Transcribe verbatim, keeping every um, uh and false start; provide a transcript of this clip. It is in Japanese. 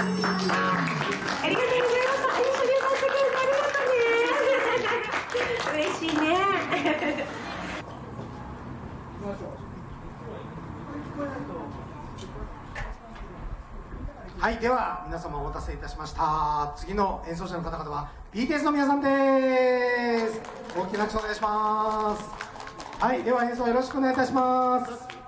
ありがとうございました。一緒に歌ってくれてありがとうね。嬉しいね。 はい、では皆様お待たせいたしました。次の演奏者の方々は ビーティーエス の皆さんです。大きな拍手お願いします。はい、では演奏よろしくお願いいたします。